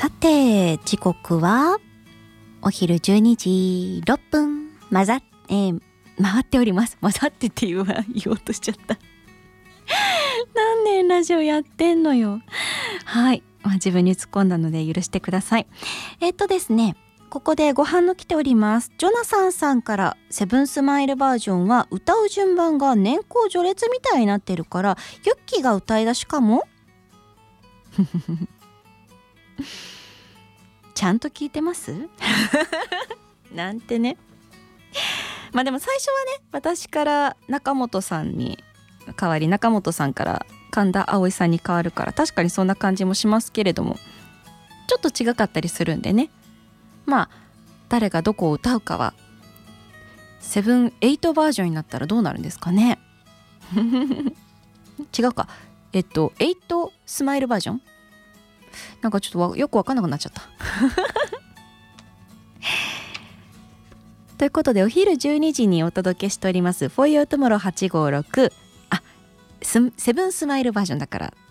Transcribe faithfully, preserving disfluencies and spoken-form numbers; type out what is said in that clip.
さて時刻はお昼じゅうにじろっぷん混ざっ、えー、回っております。混ざってって言うわ言おうとしちゃった何年ラジオやってんのよ。はい、まあ、自分に突っ込んだので許してください。えっとですねここでご反応来ております。ジョナサンさんから、セブンスマイルバージョンは歌う順番が年功序列みたいになってるからユッキーが歌い出しかもちゃんと聞いてますなんてね。まあでも最初はね、私から中本さんに代わり、中本さんから神田葵さんに変わるから、確かにそんな感じもしますけれども、ちょっと違かったりするんでね、まあ誰がどこを歌うかはセブンエイトバージョンになったらどうなるんですかね違うか、えっとエイトスマイルバージョン、なんかちょっとよくわかんなくなっちゃったということでお昼じゅうにじにお届けしております For Your Tomorrow はちごろく、あセブンスマイルバージョンだから